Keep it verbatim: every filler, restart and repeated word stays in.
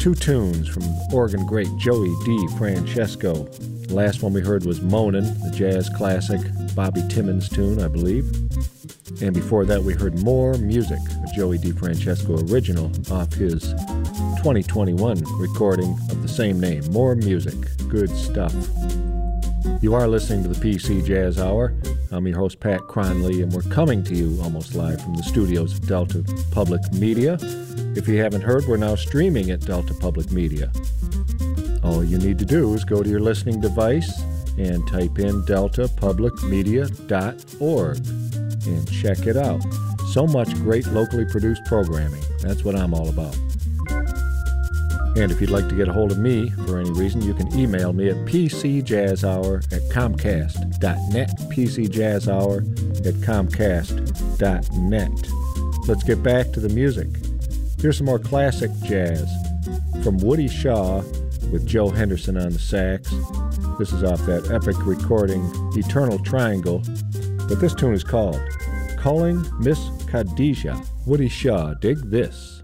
Two tunes from organ great Joey DeFrancesco. The last one we heard was Moanin', the jazz classic Bobby Timmons tune, I believe. And before that we heard More Music, a Joey DeFrancesco original off his twenty twenty-one recording of the same name, More Music. Good stuff. You are listening to the P C Jazz Hour. I'm your host, Pat Cronley, and we're coming to you almost live from the studios of Delta Public Media. If you haven't heard, we're now streaming at Delta Public Media. All you need to do is go to your listening device and type in delta public media dot org and check it out. So much great locally produced programming. That's what I'm all about. And if you'd like to get a hold of me for any reason, you can email me at pcjazzhour at comcast dot net, pcjazzhour at comcast dot net. Let's get back to the music. Here's some more classic jazz from Woody Shaw with Joe Henderson on the sax. This is off that epic recording, Eternal Triangle, but this tune is called Calling Miss Khadijah. Woody Shaw, dig this.